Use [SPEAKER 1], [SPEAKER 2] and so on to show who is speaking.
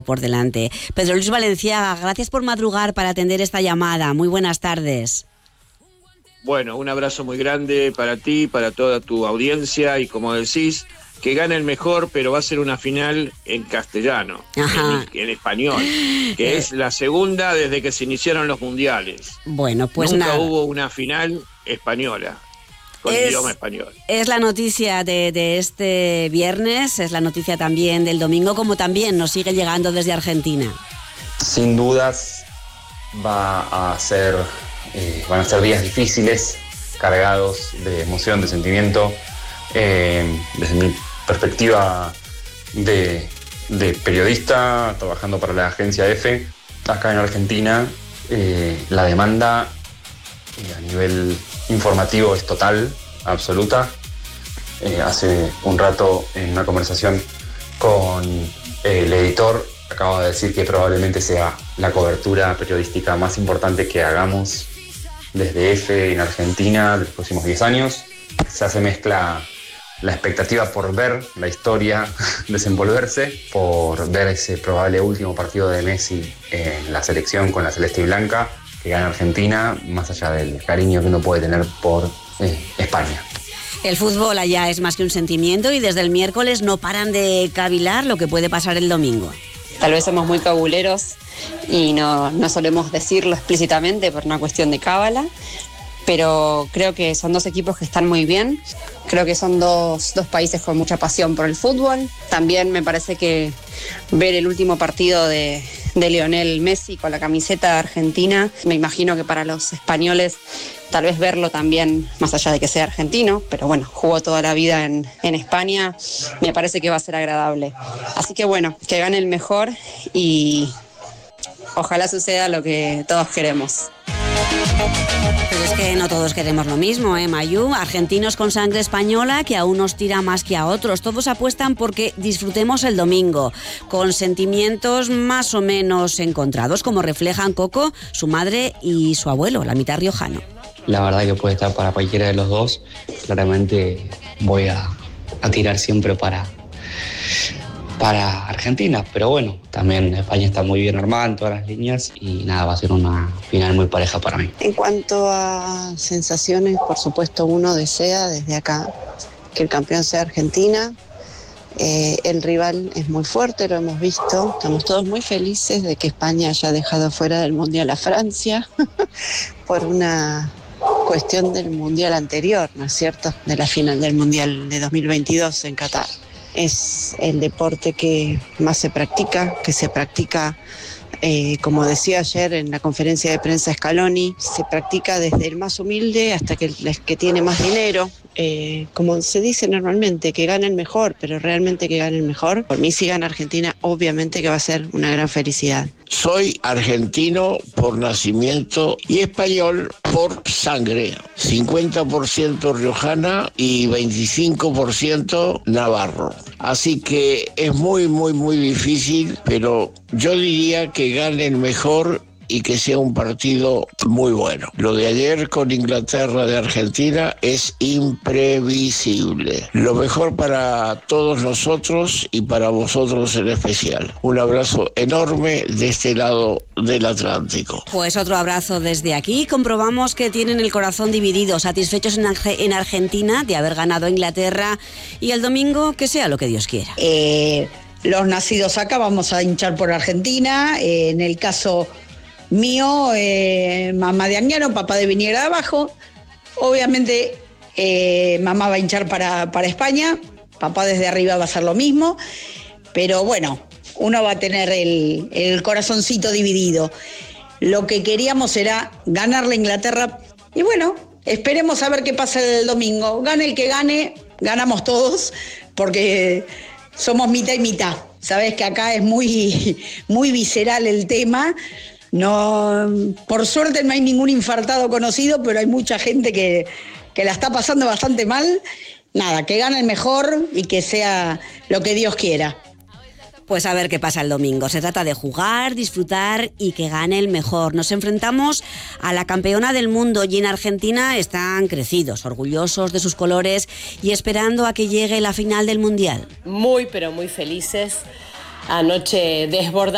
[SPEAKER 1] por delante. Pedro Luis Valenciaga, gracias por madrugar para atender esta llamada. Muy buenas tardes.
[SPEAKER 2] Bueno, un abrazo muy grande para ti, para toda tu audiencia y como decís, que gane el mejor, pero va a ser una final en castellano, en español, que es la segunda desde que se iniciaron los mundiales.
[SPEAKER 1] Bueno, pues
[SPEAKER 2] nunca hubo una final española. Con idioma español.
[SPEAKER 1] Es la noticia de este viernes, es la noticia también del domingo, como también nos sigue llegando desde Argentina.
[SPEAKER 3] Sin dudas van a ser días difíciles, cargados de emoción, de sentimiento. Desde mi perspectiva de periodista, trabajando para la agencia EFE, acá en Argentina, la demanda a nivel informativo es total, absoluta. Hace un rato, en una conversación con el editor, acabo de decir que probablemente sea la cobertura periodística más importante que hagamos desde EFE en Argentina de los próximos 10 años. Se hace mezcla la expectativa por ver la historia desenvolverse, por ver ese probable último partido de Messi en la selección con la celeste y blanca, que gana Argentina, más allá del cariño que uno puede tener por España.
[SPEAKER 1] El fútbol allá es más que un sentimiento y desde el miércoles no paran de cavilar lo que puede pasar el domingo.
[SPEAKER 4] Tal vez somos muy cabuleros y no solemos decirlo explícitamente por una cuestión de cábala, pero creo que son dos equipos que están muy bien. Creo que son dos países con mucha pasión por el fútbol. También me parece que ver el último partido de Lionel Messi con la camiseta argentina, me imagino que para los españoles tal vez verlo también, más allá de que sea argentino, pero bueno, jugó toda la vida en España, me parece que va a ser agradable. Así que bueno, que gane el mejor y ojalá suceda lo que todos queremos.
[SPEAKER 1] Pero es que no todos queremos lo mismo, Mayu. Argentinos con sangre española que a unos tira más que a otros. Todos apuestan porque disfrutemos el domingo, con sentimientos más o menos encontrados, como reflejan Coco, su madre y su abuelo, la mitad riojano.
[SPEAKER 5] La verdad que puede estar para cualquiera de los dos. Claramente voy a tirar siempre para Argentina, pero bueno, también España está muy bien armada en todas las líneas y nada, va a ser una final muy pareja para mí.
[SPEAKER 6] En cuanto a sensaciones, por supuesto uno desea desde acá que el campeón sea Argentina. El rival es muy fuerte, lo hemos visto, estamos todos muy felices de que España haya dejado fuera del Mundial a Francia por una cuestión del Mundial anterior, ¿no es cierto?, de la final del Mundial de 2022 en Qatar. Es el deporte que más se practica, como decía ayer en la conferencia de prensa Scaloni, se practica desde el más humilde hasta el que tiene más dinero. Como se dice normalmente, que gane el mejor, pero realmente que gane el mejor. Por mí, si gana Argentina, obviamente que va a ser una gran felicidad.
[SPEAKER 7] Soy argentino por nacimiento y español por sangre. 50% riojana y 25% navarro. Así que es muy, muy, muy difícil, pero yo diría que gane el mejor y que sea un partido muy bueno. Lo de ayer con Inglaterra de Argentina es imprevisible. Lo mejor para todos nosotros y para vosotros en especial. Un abrazo enorme de este lado del Atlántico.
[SPEAKER 1] Pues otro abrazo desde aquí. Comprobamos que tienen el corazón dividido, satisfechos en Argentina de haber ganado a Inglaterra y el domingo que sea lo que Dios quiera.
[SPEAKER 8] Los nacidos acá vamos a hinchar por Argentina. En el caso mío, mamá de Añaro, papá de Viniera de Abajo. Obviamente mamá va a hinchar para España, papá desde arriba va a hacer lo mismo, pero bueno, uno va a tener el corazoncito dividido. Lo que queríamos era ganarle a Inglaterra y bueno, esperemos a ver qué pasa el domingo. Gane el que gane, ganamos todos, porque somos mitad y mitad. Sabes que acá es muy, muy visceral el tema. No, por suerte no hay ningún infartado conocido, pero hay mucha gente que la está pasando bastante mal. Nada, que gane el mejor y que sea lo que Dios quiera.
[SPEAKER 1] Pues a ver qué pasa el domingo. Se trata de jugar, disfrutar y que gane el mejor. Nos enfrentamos a la campeona del mundo y en Argentina están crecidos, orgullosos de sus colores y esperando a que llegue la final del Mundial.
[SPEAKER 9] Muy, pero muy felices. Anoche desbordados.